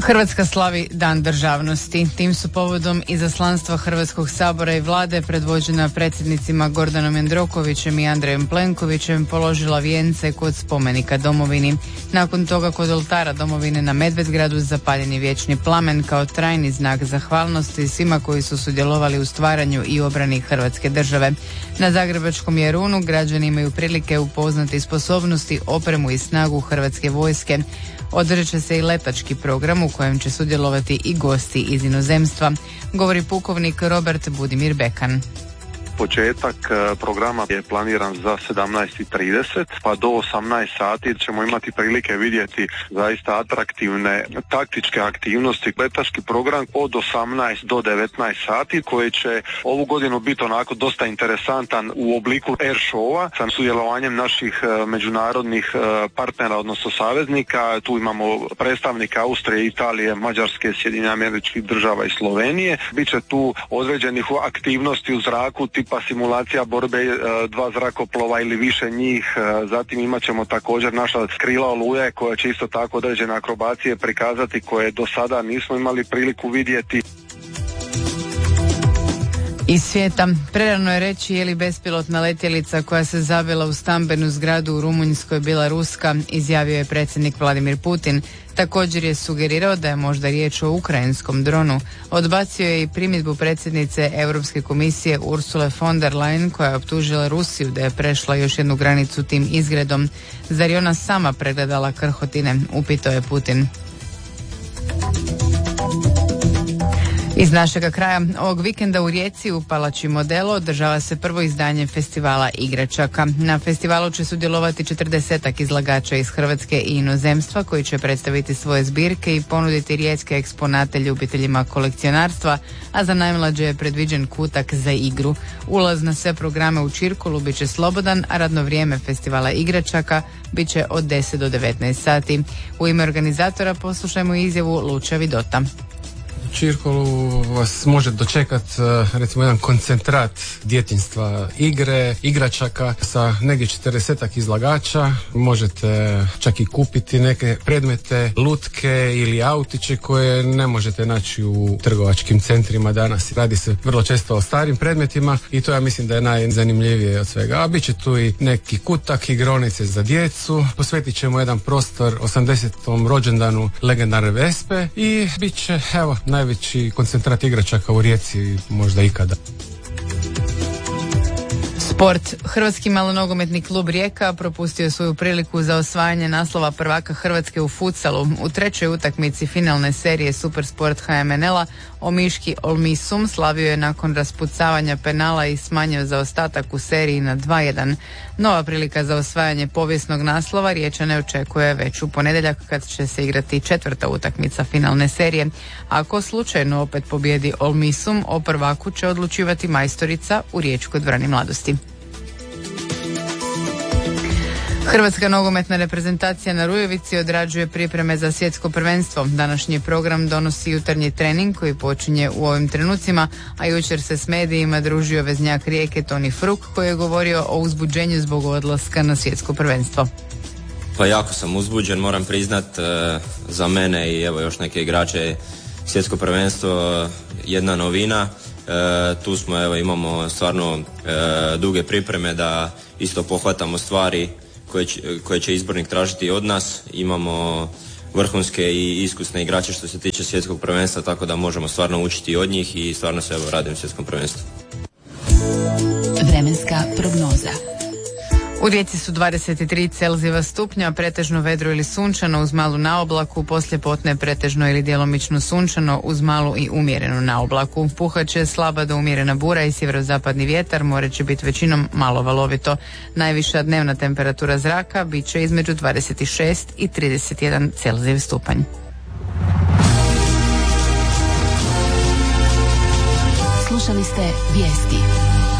Hrvatska slavi Dan državnosti. Tim su povodom izaslanstva Hrvatskog sabora i vlade predvođena predsjednicima Gordanom Jandrokovićem i Andrejem Plenkovićem položila vijence kod spomenika domovini. Nakon toga kod oltara domovine na Medvedgradu zapaljen je vječni plamen kao trajni znak zahvalnosti svima koji su sudjelovali u stvaranju i obrani Hrvatske države. Na Zagrebačkom Jarunu građani imaju prilike upoznati sposobnosti, opremu i snagu Hrvatske vojske. Održat će se i letački program u kojem će sudjelovati i gosti iz inozemstva, govori pukovnik Robert Budimir Bekan. Početak programa je planiran za 17:30 pa do 18 sati ćemo imati prilike vidjeti zaista atraktivne taktičke aktivnosti. Letački program od 18 do 19 sati koji će ovu godinu biti onako dosta interesantan u obliku air showa sa sudjelovanjem naših međunarodnih partnera, odnosno saveznika. Tu imamo predstavnika Austrije, Italije, Mađarske, Sjedinjenih Američkih Država i Slovenije. Biće tu određenih aktivnosti u zraku tipa simulacija borbe dva zrakoplova ili više njih. Zatim imat ćemo također naša krila Oluje koja će isto tako određene akrobacije prikazati koje do sada nismo imali priliku vidjeti. Iz svijeta, prerano je reći je li bespilotna letjelica koja se zabila u stambenu zgradu u Rumunjskoj bila ruska, izjavio je predsjednik Vladimir Putin. Također je sugerirao da je možda riječ o ukrajinskom dronu. Odbacio je i primjedbu predsjednice Europske komisije Ursule von der Leyen koja je optužila Rusiju da je prešla još jednu granicu tim izgredom. Zar je ona sama pregledala krhotine, upitao je Putin. Iz našega kraja, ovog vikenda u Rijeci u Palači Modelo održava se prvo izdanje festivala igračaka. Na festivalu će sudjelovati 40 izlagača iz Hrvatske i inozemstva koji će predstaviti svoje zbirke i ponuditi rijetke eksponate ljubiteljima kolekcionarstva, a za najmlađe je predviđen kutak za igru. Ulaz na sve programe u Čirkulu bit će slobodan, a radno vrijeme festivala igračaka bit će od 10 do 19 sati. U ime organizatora poslušajmo izjavu Luča Vidota. Čirkolu vas može dočekat recimo jedan koncentrat djetinjstva, igre, igračaka sa negdje 40 izlagača. Možete čak i kupiti neke predmete, lutke ili autiće koje ne možete naći u trgovačkim centrima danas. Radi se vrlo često o starim predmetima i to ja mislim da je najzanimljivije od svega. A bit će tu i neki kutak, igronice za djecu. Posvetit ćemo jedan prostor 80. rođendanu legendarne Vespe i bit će, evo, najveći koncentrat igračaka u Rijeci možda ikada. Sport. Hrvatski malonogometni klub Rijeka propustio svoju priliku za osvajanje naslova prvaka Hrvatske u futsalu. U trećoj utakmici finalne serije Supersport HMNL-a Omiški Olmisum slavio je nakon raspucavanja penala i smanjio zaostatak u seriji na 2:1. Nova prilika za osvajanje povijesnog naslova Riječane očekuje već u ponedjeljak kad će se igrati četvrta utakmica finalne serije. Ako slučajno opet pobjedi Olmisum, o prvaku će odlučivati majstorica u Riječkoj dvorani Mladosti. Hrvatska nogometna reprezentacija na Rujevici odrađuje pripreme za svjetsko prvenstvo. Današnji program donosi jutarnji trening koji počinje u ovim trenucima, a jučer se s medijima družio veznjak Rijeke Toni Fruk koji je govorio o uzbuđenju zbog odlaska na svjetsko prvenstvo. Pa jako sam uzbuđen, moram priznat, za mene i evo još neke igrače svjetsko prvenstvo jedna novina. Tu smo, evo, imamo stvarno duge pripreme da isto pohvatamo stvari koje će izbornik tražiti od nas. Imamo vrhunske i iskusne igrače što se tiče svjetskog prvenstva, tako da možemo stvarno učiti od njih i stvarno se, evo, radim u svjetskom prvenstvu. Vremenska prognoza. U Rijeci su 23 Celzijeva stupnja, pretežno vedro ili sunčano uz malu naoblaku, poslijepodne pretežno ili djelomično sunčano uz malu i umjerenu naoblaku. Puhat će slaba do umjerena bura i sjeverozapadni vjetar, more će biti većinom malo valovito. Najviša dnevna temperatura zraka bit će između 26 i 31 Celzijev stupanj. Slušali ste vijesti.